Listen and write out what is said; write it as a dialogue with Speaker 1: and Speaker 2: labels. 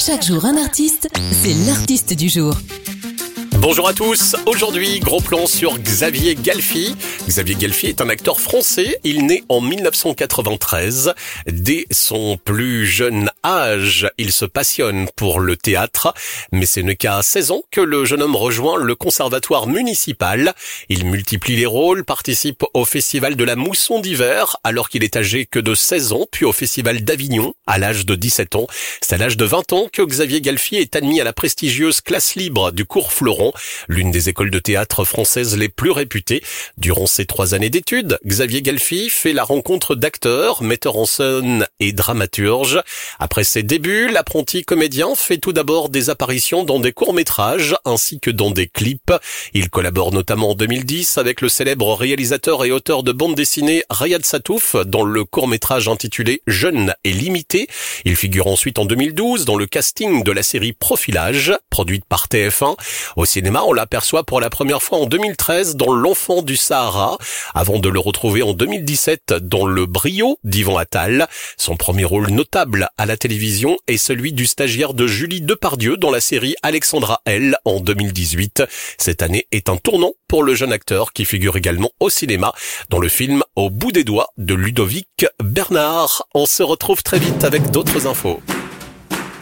Speaker 1: Chaque jour un artiste, c'est l'artiste du jour.
Speaker 2: Bonjour à tous, aujourd'hui gros plan sur Xavier Galfi. Xavier Galfi est un acteur français, il naît en 1993. Dès son plus jeune âge, il se passionne pour le théâtre, mais ce n'est qu'à 16 ans que le jeune homme rejoint le conservatoire municipal. Il multiplie les rôles, participe au festival de la Mousson d'hiver alors qu'il est âgé que de 16 ans, puis au festival d'Avignon à l'âge de 17 ans. C'est à l'âge de 20 ans que Xavier Galfi est admis à la prestigieuse classe libre du Cours Fleuron, l'une des écoles de théâtre françaises les plus réputées. Durant ses 3 années d'études, Xavier Galfi fait la rencontre d'acteurs, metteurs en scène et dramaturges. Après ses débuts, l'apprenti comédien fait tout d'abord des apparitions dans des courts-métrages ainsi que dans des clips. Il collabore notamment en 2010 avec le célèbre réalisateur et auteur de bande dessinée Rayad Satouf dans le court-métrage intitulé Jeune et limité. Il figure ensuite en 2012 dans le casting de la série Profilage, produite par TF1. Au cinéma, on l'aperçoit pour la première fois en 2013 dans L'Enfant du Sahara, avant de le retrouver en 2017 dans Le Brio d'Yvan Attal. Son premier rôle notable à la télévision est celui du stagiaire de Julie Depardieu dans la série Alexandra L en 2018. Cette année est un tournant pour le jeune acteur qui figure également au cinéma dans le film Au bout des doigts de Ludovic Bernard. On se retrouve très vite avec d'autres infos.